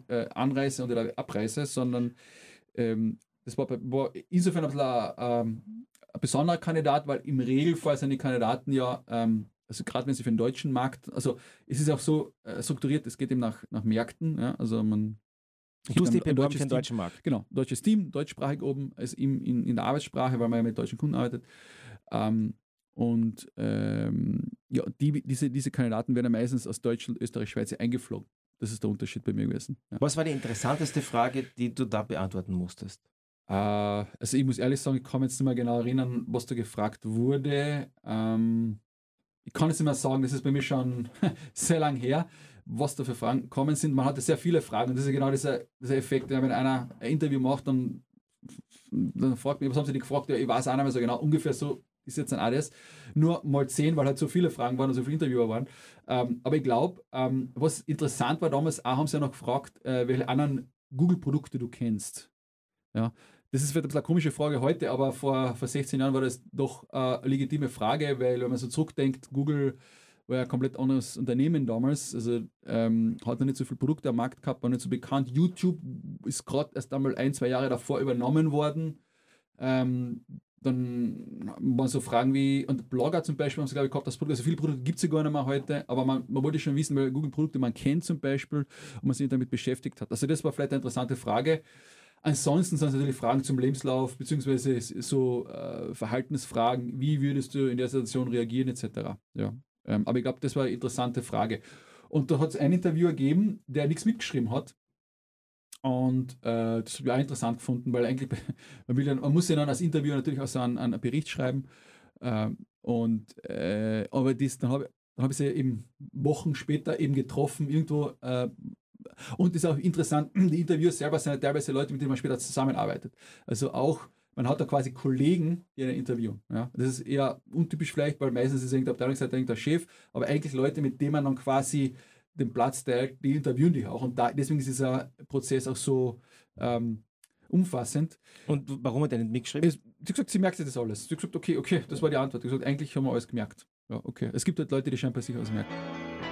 Anreise und Abreise, sondern das war insofern ein bisschen ein besonderer Kandidat, weil im Regelfall sind die Kandidaten ja, also gerade wenn sie für den deutschen Markt, also es ist auch so strukturiert, es geht eben nach Märkten, ja, also man Du hast dich beworben für den deutschen Markt. Genau, deutsches Team, deutschsprachig oben, also in der Arbeitssprache, weil man ja mit deutschen Kunden arbeitet. Ja, diese Kandidaten werden ja meistens aus Deutschland, Österreich, Schweiz eingeflogen. Das ist der Unterschied bei mir gewesen. Ja. Was war die interessanteste Frage, die du da beantworten musstest? Also ich muss ehrlich sagen, ich kann mich jetzt nicht mehr genau erinnern, was da gefragt wurde. Ich kann es nicht mehr sagen, das ist bei mir schon sehr lang her, was da für Fragen kommen sind. Man hatte sehr viele Fragen und das ist genau dieser Effekt, wenn einer ein Interview macht, dann fragt mich, was haben sie denn gefragt? Ja, ich weiß auch nicht mehr so genau, ungefähr so ist jetzt ein ADS. Nur mal 10, weil halt so viele Fragen waren und so viele Interviewer waren. Aber ich glaube, was interessant war damals, auch haben sie ja noch gefragt, welche anderen Google-Produkte du kennst. Ja, das ist vielleicht ein bisschen eine komische Frage heute, aber vor 16 Jahren war das doch eine legitime Frage, weil wenn man so zurückdenkt, Google war ja ein komplett anderes Unternehmen damals, also hat noch nicht so viele Produkte am Markt gehabt, war nicht so bekannt. YouTube ist gerade erst einmal 1-2 Jahre davor übernommen worden. Dann waren so Fragen wie, und Blogger zum Beispiel haben sie, glaube ich, gehabt, das Produkt, also viele Produkte gibt es ja gar nicht mehr heute, aber man wollte schon wissen, welche Google-Produkte man kennt zum Beispiel und man sich damit beschäftigt hat. Also das war vielleicht eine interessante Frage. Ansonsten sind es natürlich Fragen zum Lebenslauf, beziehungsweise so Verhaltensfragen, wie würdest du in der Situation reagieren, etc. Ja. Aber ich glaube, das war eine interessante Frage. Und da hat es einen Interviewer gegeben, der nichts mitgeschrieben hat. Und das habe ich auch interessant gefunden, weil eigentlich, man muss ja dann als Interviewer natürlich auch so einen Bericht schreiben. Aber dann habe ich sie eben Wochen später eben getroffen, irgendwo. Und das ist auch interessant, die Interviews selber sind teilweise Leute, mit denen man später zusammenarbeitet. Also auch, man hat da quasi Kollegen, die einen interviewen. Ja? Das ist eher untypisch vielleicht, weil meistens ist irgendein Abteilungsleiter, irgendein Chef, aber eigentlich Leute, mit denen man dann quasi den Platz teilt, die interviewen dich auch. Und deswegen ist dieser Prozess auch so umfassend. Und warum hat er nicht mitgeschrieben? Sie hat gesagt, sie merkt sich das alles. Sie hat gesagt, okay, das war die Antwort. Sie hat gesagt, eigentlich haben wir alles gemerkt. Ja, okay. Es gibt halt Leute, die scheinbar sich alles merken.